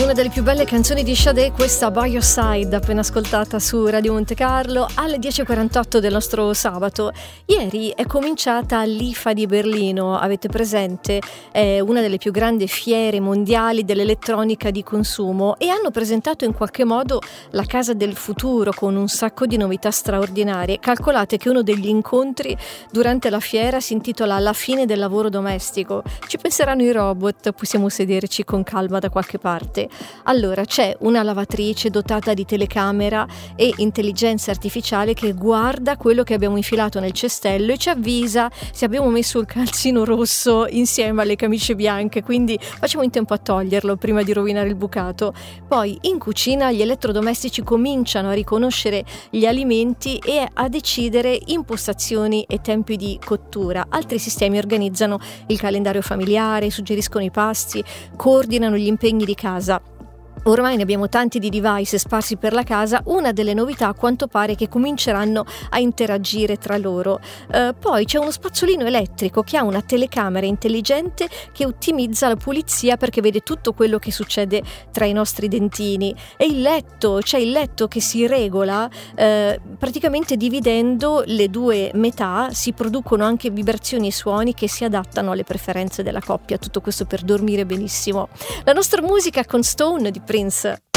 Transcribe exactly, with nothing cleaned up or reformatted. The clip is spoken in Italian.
una delle più belle canzoni di Sade, questa By Your Side, appena ascoltata su Radio Monte Carlo alle dieci e quarantotto del nostro sabato. Ieri è cominciata l'I F A di Berlino, avete presente? È una delle più grandi fiere mondiali dell'elettronica di consumo e hanno presentato in qualche modo la casa del futuro con un sacco di novità straordinarie. Calcolate che uno degli incontri durante la fiera si intitola La fine del lavoro domestico. Ci penseranno i robot, possiamo sederci con calma da qualche parte. Allora, c'è una lavatrice dotata di telecamera e intelligenza artificiale che guarda quello che abbiamo infilato nel cestello e ci avvisa se abbiamo messo il calzino rosso insieme alle camicie bianche, quindi facciamo in tempo a toglierlo prima di rovinare il bucato. Poi in cucina gli elettrodomestici cominciano a riconoscere gli alimenti e a decidere impostazioni e tempi di cottura. Altri sistemi organizzano il calendario familiare, suggeriscono i pasti, coordinano gli impegni di casa. Ormai ne abbiamo tanti di device sparsi per la casa. Una delle novità a quanto pare che cominceranno a interagire tra loro. Uh, poi c'è uno spazzolino elettrico che ha una telecamera intelligente che ottimizza la pulizia perché vede tutto quello che succede tra i nostri dentini. E il letto, c'è il letto che si regola uh, praticamente dividendo le due metà, si producono anche vibrazioni e suoni che si adattano alle preferenze della coppia. Tutto questo per dormire benissimo. La nostra musica con Stone di Prince.